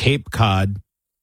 Cape Cod,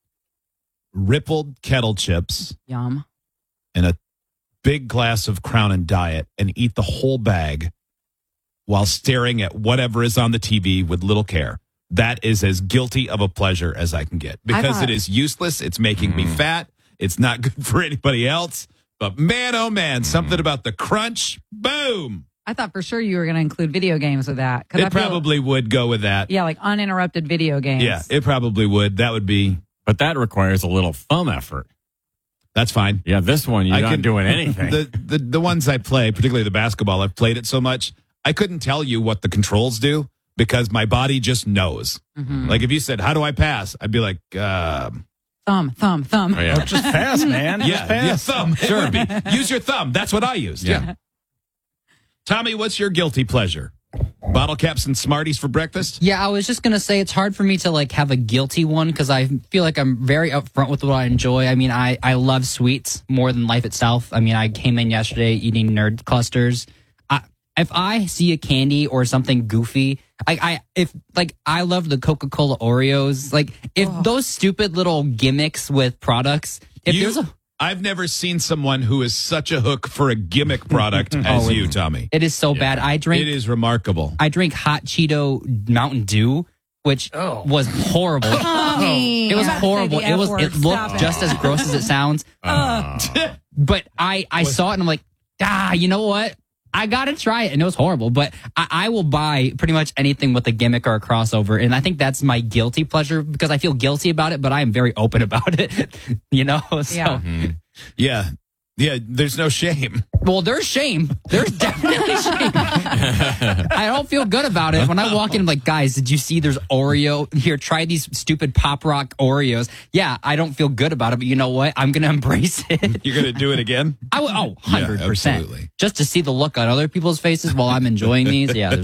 rippled kettle chips, Yum. and a big glass of Crown and Diet and eat the whole bag while staring at whatever is on the TV with little care. That is as guilty of a pleasure as I can get because it is useless. It's making me fat. It's not good for anybody else. But man, oh man, something about the crunch. Boom. I thought for sure you were going to include video games with that. It probably would go with that. Yeah, like uninterrupted video games. Yeah, it probably would. That would be. But that requires a little thumb effort. That's fine. Yeah, this one, you're not doing anything. The ones I play, particularly the basketball, I've played it so much, I couldn't tell you what the controls do because my body just knows. Mm-hmm. Like if you said, how do I pass? I'd be like, thumb. Oh, yeah. Just pass, man. yeah, thumb. Sure. Use your thumb. That's what I used. Yeah. Tommy, what's your guilty pleasure? Bottle caps and Smarties for breakfast? Yeah, I was just going to say it's hard for me to like have a guilty one because I feel like I'm very upfront with what I enjoy. I mean, I love sweets more than life itself. I mean, I came in yesterday eating Nerd Clusters. If I see a candy or something goofy, I love the Coca-Cola Oreos. Like if those stupid little gimmicks with products, I've never seen someone who is such a hook for a gimmick product as you, Tommy. It is so bad. It is remarkable. I drink hot Cheeto Mountain Dew, which was horrible. It was horrible. It looked just as gross as it sounds. But I saw it and I'm like, you know what? I got to try it. And it was horrible. But I will buy pretty much anything with a gimmick or a crossover. And I think that's my guilty pleasure because I feel guilty about it, but I am very open about it. You know? So. Yeah. Yeah. Yeah, there's no shame. Well, there's shame. There's definitely shame. I don't feel good about it. When I walk in, I'm like, guys, did you see there's Oreo? Here, try these stupid Pop Rock Oreos. Yeah, I don't feel good about it, but you know what? I'm going to embrace it. You're going to do it again? 100%. Yeah, absolutely. Just to see the look on other people's faces while I'm enjoying these. Yeah,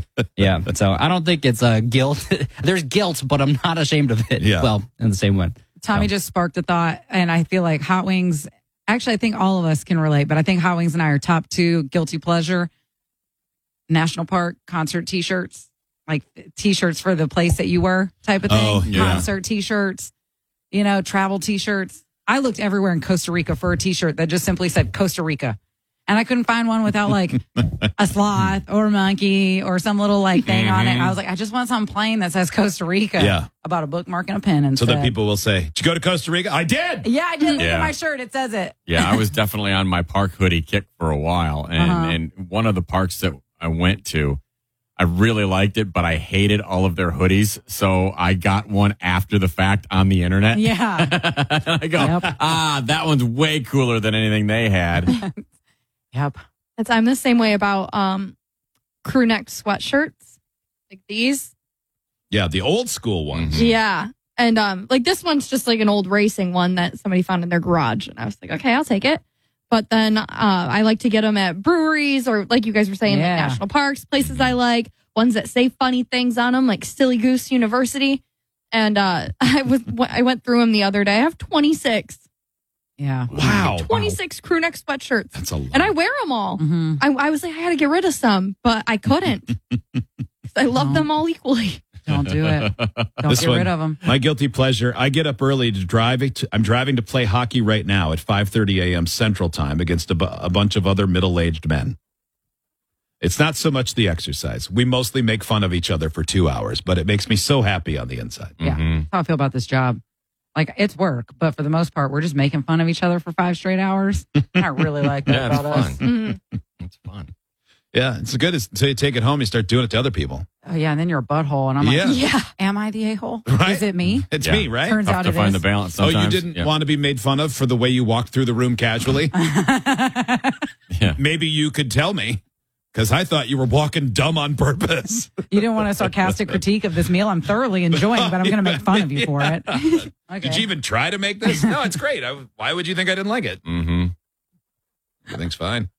so I don't think it's a guilt. There's guilt, but I'm not ashamed of it. Yeah. Well, in the same way. Tommy just sparked a thought, and I feel like hot wings. Actually, I think all of us can relate, but I think hot wings and I are top two guilty pleasure. National Park concert T-shirts, like T-shirts for the place that you were type of thing. Oh, yeah. Concert T-shirts, travel T-shirts. I looked everywhere in Costa Rica for a T-shirt that just simply said Costa Rica. And I couldn't find one without like a sloth or a monkey or some little like thing on it. I was like, I just want something plain that says Costa Rica. Yeah. About a bookmark and a pen. So that people will say, did you go to Costa Rica? I did. Yeah, I did. Look at my shirt. It says it. Yeah, I was definitely on my park hoodie kick for a while. And one of the parks that I went to, I really liked it, but I hated all of their hoodies. So I got one after the fact on the internet. Yeah. I go, that one's way cooler than anything they had. Yep. I'm the same way about crew neck sweatshirts, like these. Yeah, the old school ones. Yeah. And like this one's just like an old racing one that somebody found in their garage. And I was like, okay, I'll take it. But then I like to get them at breweries or like you guys were saying, like national parks, places I like, ones that say funny things on them, like Silly Goose University. And I went through them the other day. I have 26. Yeah. Wow. 26 crew neck sweatshirts. That's a lot. And I wear them all. Mm-hmm. I was like, I had to get rid of some, but I couldn't. I love them all equally. Don't do it. Don't get rid of them. My guilty pleasure. I get up early to drive. I'm driving to play hockey right now at 5:30 a.m. Central Time against a bunch of other middle-aged men. It's not so much the exercise. We mostly make fun of each other for 2 hours, but it makes me so happy on the inside. Yeah. That's how I feel about this job. Like, it's work, but for the most part, we're just making fun of each other for 5 straight hours. I really like that about us. It's fun. Yeah, it's good until you take it home, you start doing it to other people. Oh, yeah, and then you're a butthole. And I'm like, am I the a-hole? Right? Is it me? It's me, right? Turns out to it find is. the balance sometimes. Oh, you didn't want to be made fun of for the way you walked through the room casually? Maybe you could tell me, because I thought you were walking dumb on purpose. You didn't want a sarcastic critique of this meal I'm thoroughly enjoying, but I'm going to make fun of you for it. Okay. Did you even try to make this? No, it's great. Why would you think I didn't like it? Everything's fine.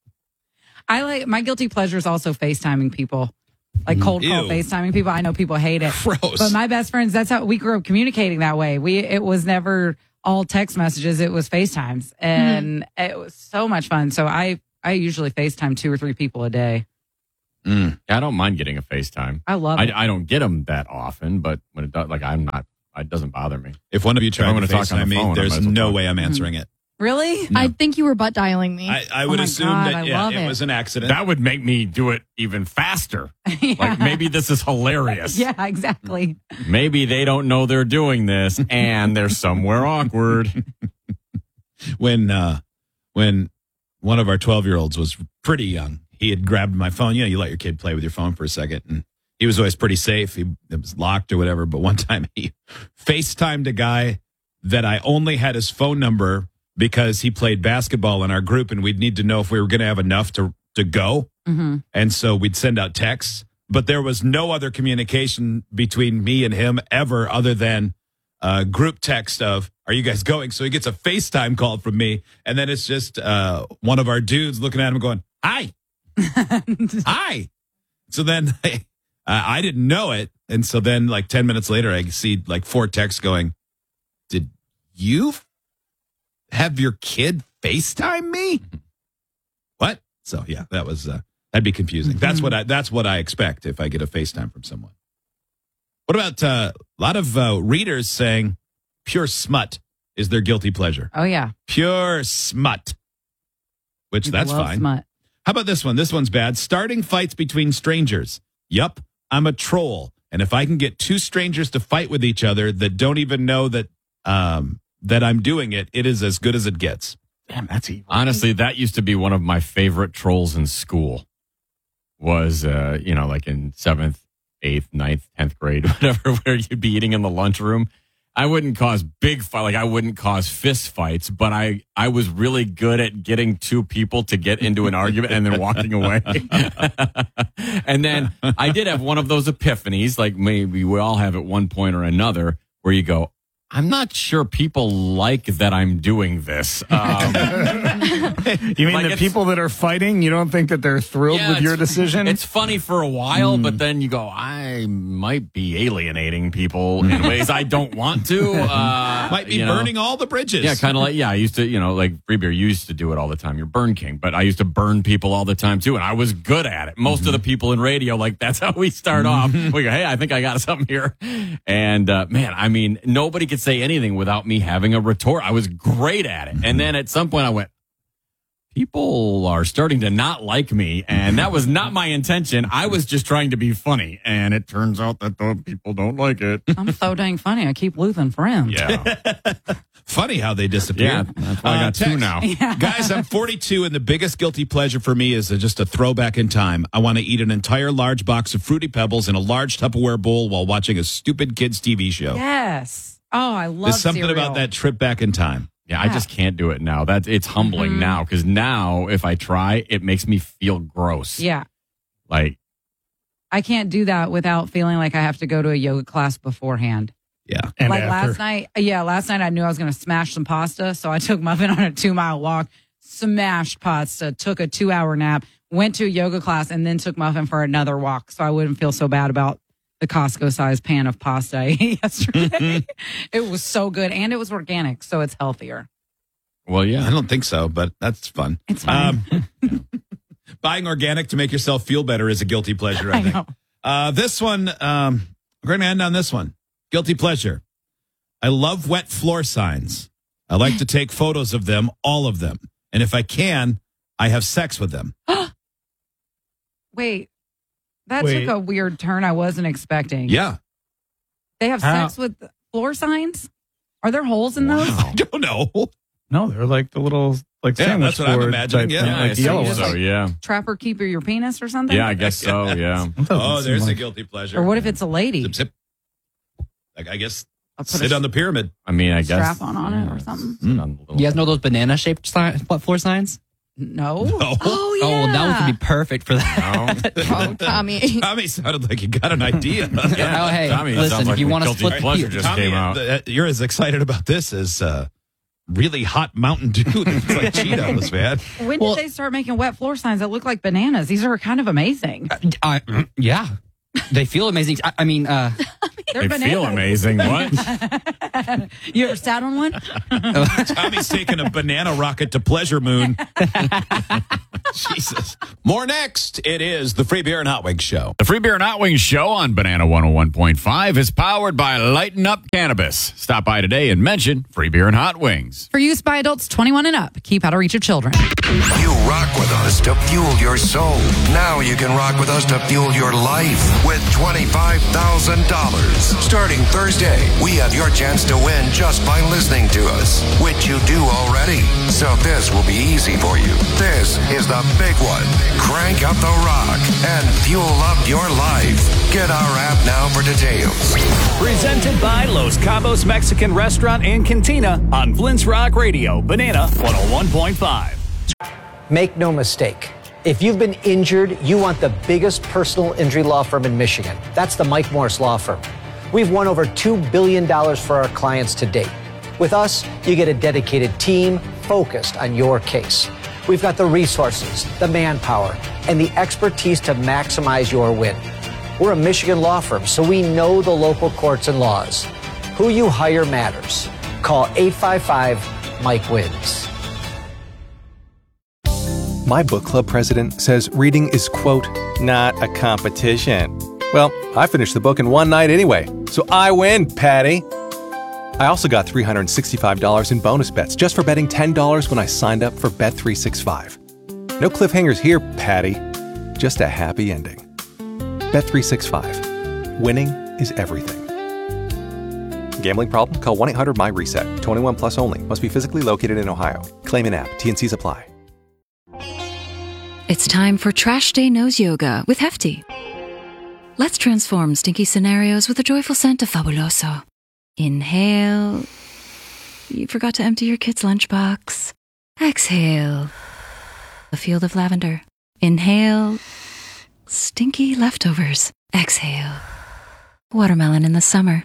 I like my guilty pleasure is also FaceTiming people, like cold call FaceTiming people. I know people hate it, Gross. But my best friends, that's how we grew up communicating that way. It was never all text messages; it was FaceTimes, and it was so much fun. So I usually FaceTime 2 or 3 people a day. Yeah, I don't mind getting a FaceTime. I love it. I don't get them that often, but when it does, like I'm not it doesn't bother me. If one of you tried to talk on FaceTime the me, phone, there's no way I'm answering it. Really? No. I think you were butt dialing me. I would assume that it was an accident. That would make me do it even faster. Yeah. Like, maybe this is hilarious. Yeah, exactly. Maybe they don't know they're doing this and they're somewhere awkward. When one of our 12-year-olds was pretty young, he had grabbed my phone. You know, you let your kid play with your phone for a second, and he was always pretty safe. It was locked or whatever. But one time he FaceTimed a guy that I only had his phone number because he played basketball in our group, and we'd need to know if we were going to have enough to go. Mm-hmm. And so we'd send out texts. But there was no other communication between me and him ever other than a group text of, are you guys going? So he gets a FaceTime call from me, and then it's just one of our dudes looking at him going, hi. Hi. So then I didn't know it. And so then like 10 minutes later, I see like 4 texts going, did you have your kid FaceTime me? What? So yeah, that was that'd be confusing. Mm-hmm. That's what I expect if I get a FaceTime from someone. What about a lot of readers saying pure smut is their guilty pleasure? Oh, yeah. Pure smut. Which People that's love fine. Smut. How about this one? This one's bad. Starting fights between strangers. Yup, I'm a troll. And if I can get 2 strangers to fight with each other that don't even know that that I'm doing it, it is as good as it gets. Damn, that's evil. Honestly, that used to be one of my favorite trolls in school. Was, like in 7th, 8th, 9th, 10th grade, whatever, where you'd be eating in the lunchroom. I wouldn't cause big fight, like I wouldn't cause fist fights, but I was really good at getting 2 people to get into an argument and then walking away. And then I did have one of those epiphanies, like maybe we all have at one point or another, where you go, I'm not sure people like that I'm doing this. You mean like the people that are fighting, you don't think that they're thrilled with your decision? It's funny for a while, but then you go, I might be alienating people in ways I don't want to. Might be burning all the bridges. Yeah, kind of like, I used to, like Free Beer used to do it all the time. You're Burn King, but I used to burn people all the time too, and I was good at it. Most of the people in radio, like, that's how we start off. We go, hey, I think I got something here. And man, I mean, nobody could say anything without me having a retort. I was great at it. And then at some point I went, people are starting to not like me, and that was not my intention. I was just trying to be funny, and it turns out that the people don't like it. I'm so dang funny. I keep losing friends. Yeah. Funny how they disappear. Yeah, that's why I got 2 now. Guys, I'm 42, and the biggest guilty pleasure for me is just a throwback in time. I want to eat an entire large box of Fruity Pebbles in a large Tupperware bowl while watching a stupid kids' TV show. Yes. Oh, I love There's something cereal. about that trip back in time. Yeah, I just can't do it now. It's humbling now, because now if I try, it makes me feel gross. Yeah. Like, I can't do that without feeling like I have to go to a yoga class beforehand. Yeah. And like after. last night I knew I was going to smash some pasta, so I took Muffin on a 2-mile walk, smashed pasta, took a 2-hour nap, went to a yoga class, and then took Muffin for another walk so I wouldn't feel so bad about the Costco-sized pan of pasta I ate yesterday. It was so good, and it was organic, so it's healthier. well, yeah. I don't think so, but that's fun. It's fine. Buying organic to make yourself feel better is a guilty pleasure, I think. know. This one, we're going to end on this one. Guilty pleasure. I love wet floor signs. I like to take photos of them, all of them. And if I can, I have sex with them. Wait, that took a weird turn I wasn't expecting. Yeah. They have sex with floor signs? Are there holes in those? I don't know. No, they're like the little sandwich that's what I'm board imagining, type, yeah. like the yellow so, one. yeah. Trapper keeper your penis or something? Yeah, I guess so, yeah. Oh, there's a guilty pleasure. Or what if it's a lady? Zip, zip. Like, I guess I'll put sit on the pyramid. I mean, I guess. strap on it or something? Sit on the little- You guys know those banana-shaped floor signs? No. No. Oh, yeah. Oh, that would be perfect for that. Oh, Tommy. Tommy sounded like you got an idea. Oh, hey, Tommy, it listen, sounds if like you the want to guilty split pleasure the just Tommy, came out. you're as excited about this as really hot Mountain Dew. It's like Cheetos, man. When did they start making wet floor signs that look like bananas? These are kind of amazing. yeah. They feel amazing. I mean, they feel amazing. What? You ever sat on one? Tommy's taking a banana rocket to Pleasure Moon. Jesus. More next. It is the Free Beer and Hot Wings Show. The Free Beer and Hot Wings Show on Banana 101.5 is powered by Lighten Up Cannabis. Stop by today and mention Free Beer and Hot Wings. For use by adults 21 and up. Keep out of reach of children. You rock with us to fuel your soul. Now you can rock with us to fuel your life with $25,000. Starting Thursday, we have your chance to win just by listening to us, which you do already. So this will be easy for you. This is the big one. Crank up the rock and fuel up your life. Get our app now for details. Presented by Los Cabos Mexican Restaurant and Cantina on Flint's Rock Radio, Banana 101.5. Make no mistake. If you've been injured, you want the biggest personal injury law firm in Michigan. That's the Mike Morris Law Firm. We've won over $2 billion for our clients to date. With us, you get a dedicated team focused on your case. We've got the resources, the manpower, and the expertise to maximize your win. We're a Michigan law firm, so we know the local courts and laws. Who you hire matters. Call 855-MIKE-WINS. My book club president says reading is, quote, not a competition. Well, I finished the book in one night anyway, so I win, Patty. I also got $365 in bonus bets just for betting $10 when I signed up for Bet365. No cliffhangers here, Patty. Just a happy ending. Bet365. Winning is everything. Gambling problem? Call 1-800-MY-RESET. 21 plus only. Must be physically located in Ohio. Claim in app. T&Cs apply. It's time for Trash Day Nose Yoga with Hefty. Let's transform stinky scenarios with the joyful scent of Fabuloso. Inhale. You forgot to empty your kid's lunchbox. Exhale. A field of lavender. Inhale. Stinky leftovers. Exhale. Watermelon in the summer.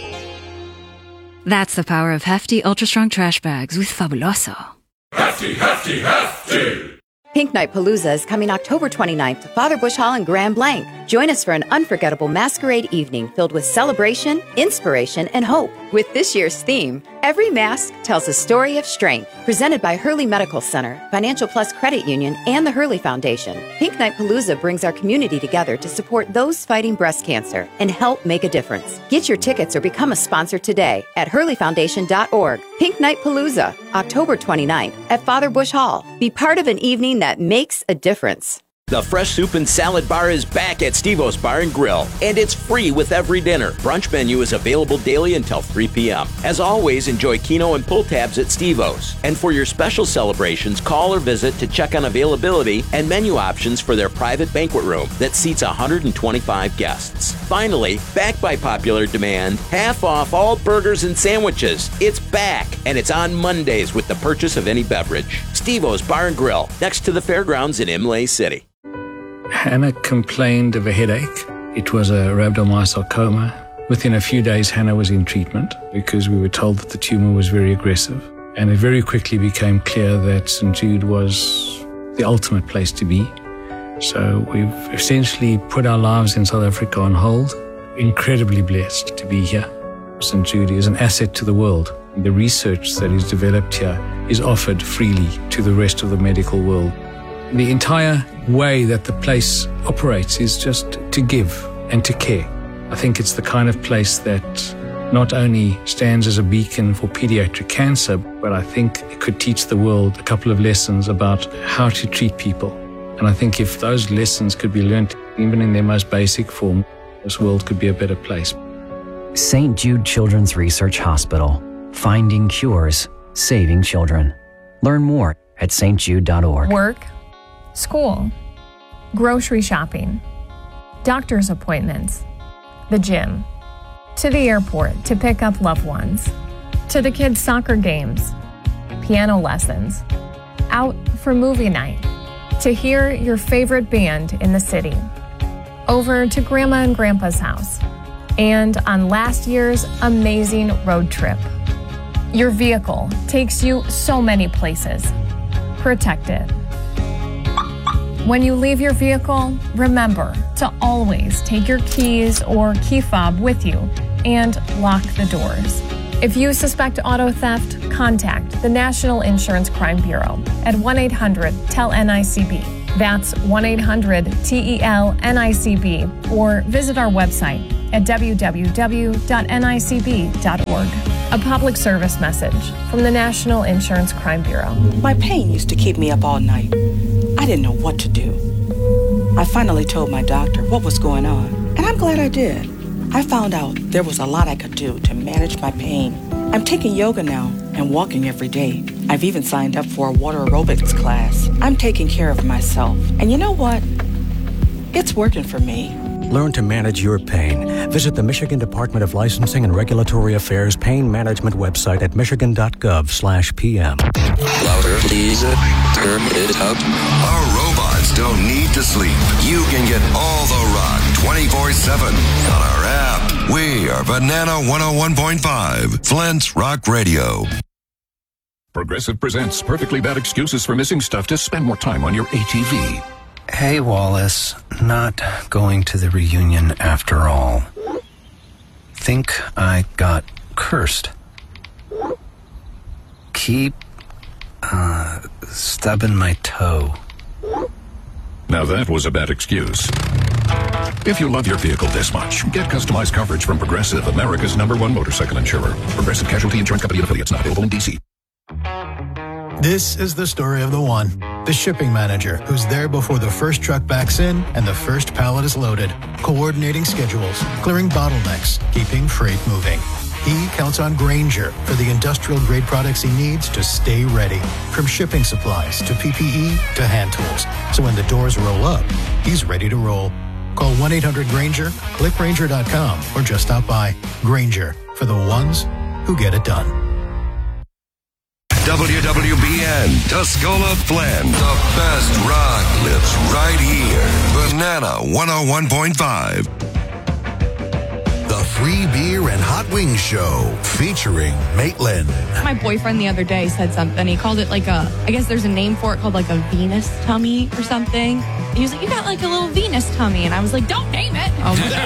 That's the power of Hefty Ultra Strong Trash Bags with Fabuloso. Hefty, Hefty, Hefty! Pink Night Palooza is coming October 29th to Father Bush Hall in Grand Blanc. Join us for an unforgettable masquerade evening filled with celebration, inspiration, and hope. With this year's theme, Every Mask Tells a Story of Strength. Presented by Hurley Medical Center, Financial Plus Credit Union, and the Hurley Foundation. Pink Night Palooza brings our community together to support those fighting breast cancer and help make a difference. Get your tickets or become a sponsor today at hurleyfoundation.org. Pink Night Palooza, October 29th at Father Bush Hall. Be part of an evening that makes a difference. The Fresh Soup and Salad Bar is back at Steve-O's Bar and Grill, and it's free with every dinner. Brunch menu is available daily until 3 p.m. As always, enjoy Keno and pull tabs at Steve-O's. And for your special celebrations, call or visit to check on availability and menu options for their private banquet room that seats 125 guests. Finally, back by popular demand, half off all burgers and sandwiches. It's back, and it's on Mondays with the purchase of any beverage. Steve-O's Bar and Grill, next to the fairgrounds in Imlay City. Hannah complained of a headache. It was a rhabdomyosarcoma. Within a few days, Hannah was in treatment because we were told that the tumor was very aggressive. And it very quickly became clear that St. Jude was the ultimate place to be. So we've essentially put our lives in South Africa on hold. Incredibly blessed to be here. St. Jude is an asset to the world. The research that is developed here is offered freely to the rest of the medical world. The entire way that the place operates is just to give and to care. I think it's the kind of place that not only stands as a beacon for pediatric cancer, but I think it could teach the world a couple of lessons about how to treat people. And I think if those lessons could be learned, even in their most basic form, this world could be a better place. St. Jude Children's Research Hospital. Finding cures, saving children. Learn more at stjude.org. Work, school, grocery shopping, doctor's appointments, the gym, to the airport to pick up loved ones, to the kids' soccer games, piano lessons, out for movie night, to hear your favorite band in the city, over to Grandma and Grandpa's house, and on last year's amazing road trip. Your vehicle takes you so many places. Protect it. When you leave your vehicle, remember, to always take your keys or key fob with you and lock the doors. If you suspect auto theft, contact the National Insurance Crime Bureau at 1-800-TEL-NICB. That's 1-800-TEL-NICB, or visit our website at www.nicb.org. A public service message from the National Insurance Crime Bureau. My pain used to keep me up all night. I didn't know what to do. I finally told my doctor what was going on, and I'm glad I did. I found out there was a lot I could do to manage my pain. I'm taking yoga now and walking every day. I've even signed up for a water aerobics class. I'm taking care of myself. And you know what? It's working for me. Learn to manage your pain. Visit the Michigan Department of Licensing and Regulatory Affairs Pain Management website at michigan.gov/PM. Louder, please. Turn it up. Our robots don't need to sleep. You can get all the rock 24/7 on our app. We are Banana 101.5, Flint's Rock Radio. Progressive presents Perfectly Bad Excuses for Missing Stuff to spend more time on your ATV. Hey, Wallace. Not going to the reunion after all. Think I got cursed. Keep, stubbing my toe. Now that was a bad excuse. If you love your vehicle this much, get customized coverage from Progressive, America's #1 motorcycle insurer. Progressive Casualty Insurance Company and affiliates, not available in D.C. This is the story of the one, the shipping manager, who's there before the first truck backs in and the first pallet is loaded, coordinating schedules, clearing bottlenecks, keeping freight moving. He counts on Grainger for the industrial-grade products he needs to stay ready, from shipping supplies to PPE to hand tools. So when the doors roll up, he's ready to roll. Call 1-800-GRAINGER, click Grainger.com, or just stop by. Grainger, for the ones who get it done. WWBN, Tuscola Flint. The best rock lives right here. Banana 101.5. The Free Beer and Hot Wings Show, featuring Maitland. My boyfriend the other day said something. He called it like I guess there's a name for it called like a Venus tummy or something. He was like, you got like a little Venus tummy. And I was like, don't name it. Oh my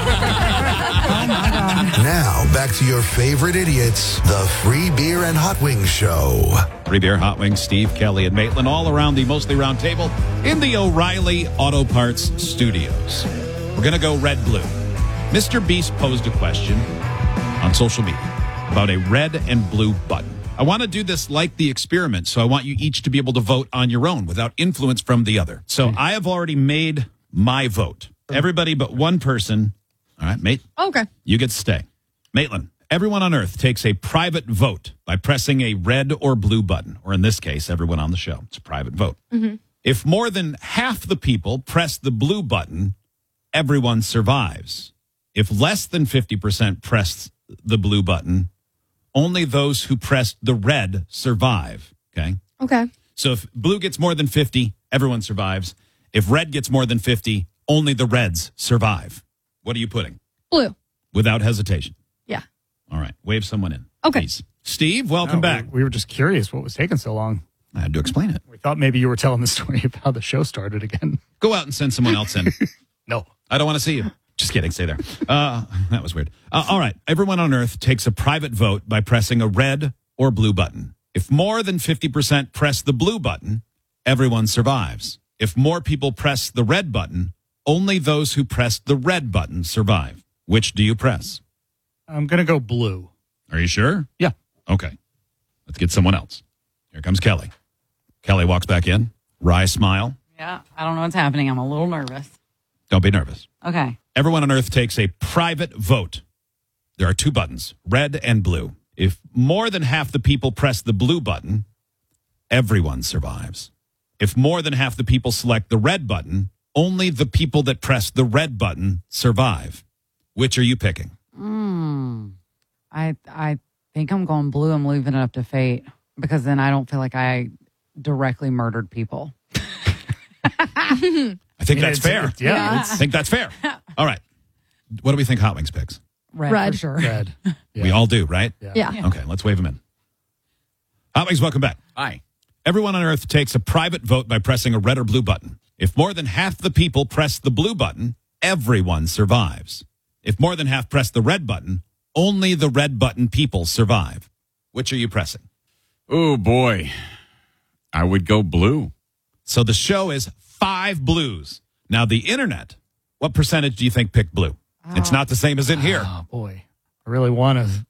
God. Now, back to your favorite idiots, the Free Beer and Hot Wings Show. Free Beer, Hot Wings, Steve, Kelly, and Maitland, all around the mostly round table in the O'Reilly Auto Parts studios. We're going to go red-blue. Mr. Beast posed a question on social media about a red and blue button. I want to do this like the experiment, so I want you each to be able to vote on your own without influence from the other. So I have already made my vote. Everybody but one person. All right, Mate? Okay. You get to stay. Maitland, everyone on Earth takes a private vote by pressing a red or blue button, or in this case, everyone on the show. It's a private vote. Mm-hmm. If more than half the people press the blue button, everyone survives. If less than 50% press the blue button, only those who pressed the red survive. Okay? Okay. So if blue gets more than 50, everyone survives. If red gets more than 50, only the reds survive. What are you putting? Blue. Without hesitation. Yeah. All right. Wave someone in. Okay. Please. Steve, welcome back. We were just curious what was taking so long. I had to explain it. We thought maybe you were telling the story of how the show started again. Go out and send someone else in. No. I don't want to see you. Just kidding. Stay there. That was weird. All right. Everyone on Earth takes a private vote by pressing a red or blue button. If more than 50% press the blue button, everyone survives. If more people press the red button, only those who pressed the red button survive. Which do you press? I'm going to go blue. Are you sure? Yeah. Okay. Let's get someone else. Here comes Kelly. Kelly walks back in. Wry smile. Yeah, I don't know what's happening. I'm a little nervous. Don't be nervous. Okay. Everyone on Earth takes a private vote. There are two buttons, red and blue. If more than half the people press the blue button, everyone survives. If more than half the people select the red button, only the people that press the red button survive. Which are you picking? I think I'm going blue. I'm leaving it up to fate because then I don't feel like I directly murdered people. I think that's fair. Yeah. I think that's fair. All right. What do we think Hot Wings picks? Red. For sure. Red. We all do, right? Yeah. Okay, let's wave them in. Hot Wings, welcome back. Hi. Everyone on Earth takes a private vote by pressing a red or blue button. If more than half the people press the blue button, everyone survives. If more than half press the red button, only the red button people survive. Which are you pressing? Oh, boy. I would go blue. So the show is 5 blues. Now, the internet, what percentage do you think picked blue? It's not the same as in here. Oh, boy. I really want to